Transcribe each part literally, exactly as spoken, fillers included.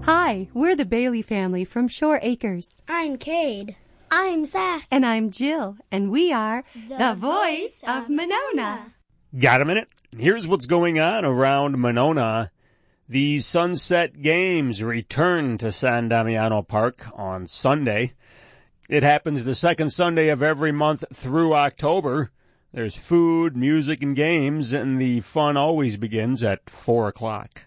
Hi, we're the Bailey family from Shore Acres. I'm Cade. I'm Zach. And I'm Jill, and we are the, the voice of Monona. Got a minute? Here's what's going on around Monona. The Sunset Games return to San Damiano Park on Sunday. It happens the second Sunday of every month through October. There's food, music, and games, and the fun always begins at four o'clock.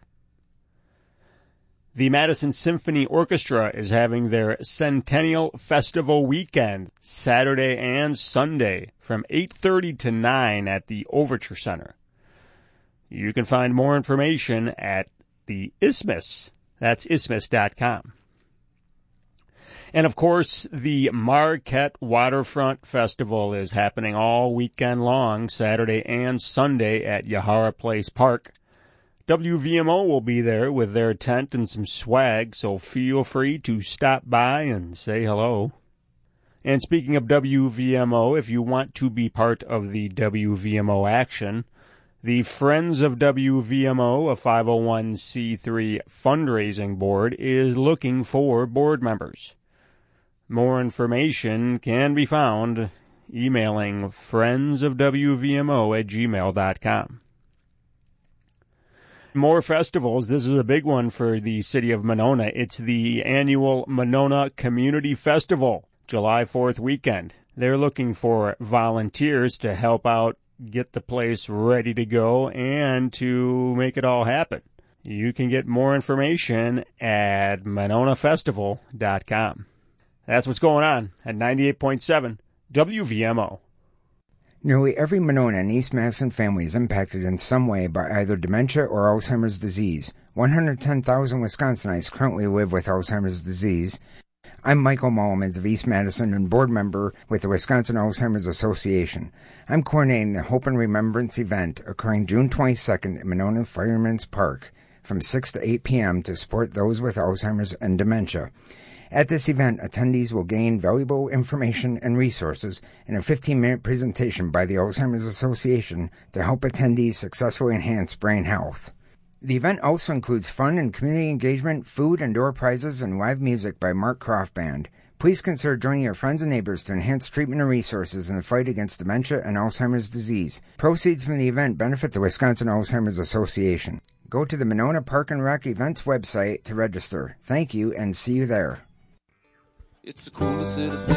The Madison Symphony Orchestra is having their Centennial Festival weekend, Saturday and Sunday, from eight thirty to nine at the Overture Center. You can find more information at the Isthmus. That's isthmus dot com. And, of course, the Marquette Waterfront Festival is happening all weekend long, Saturday and Sunday at Yahara Place Park. W V M O will be there with their tent and some swag, so feel free to stop by and say hello. And speaking of W V M O, if you want to be part of the W V M O action, the Friends of W V M O, a five oh one c three fundraising board, is looking for board members. More information can be found emailing friendsofwvmo at gmail dot com. More festivals. This is a big one for the city of Monona. It's the annual Monona Community Festival, July fourth weekend. They're looking for volunteers to help out, get the place ready to go, and to make it all happen. You can get more information at monona festival dot com. That's what's going on at ninety-eight point seven W V M O. Nearly every Monona and East Madison family is impacted in some way by either dementia or Alzheimer's disease. one hundred ten thousand Wisconsinites currently live with Alzheimer's disease. I'm Michael Mullimans of East Madison and board member with the Wisconsin Alzheimer's Association. I'm coordinating the Hope and Remembrance event occurring June twenty-second at Monona Fireman's Park from six to eight p.m. to support those with Alzheimer's and dementia. At this event, attendees will gain valuable information and resources in a fifteen-minute presentation by the Alzheimer's Association to help attendees successfully enhance brain health. The event also includes fun and community engagement, food and door prizes, and live music by Mark Croft Band. Please consider joining your friends and neighbors to enhance treatment and resources in the fight against dementia and Alzheimer's disease. Proceeds from the event benefit the Wisconsin Alzheimer's Association. Go to the Monona Park and Rec Events website to register. Thank you, and see you there. It's the coolest city.